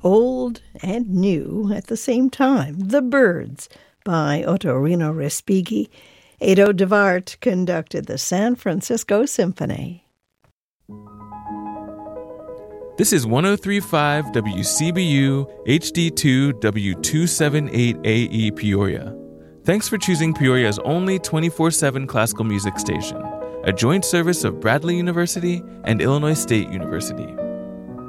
old and new at the same time. The Birds by Ottorino Respighi. Edo de Wart conducted the San Francisco Symphony. This is 103.5 WCBU HD2 W278AE Peoria. Thanks for choosing Peoria's only 24/7 classical music station, a joint service of Bradley University and Illinois State University.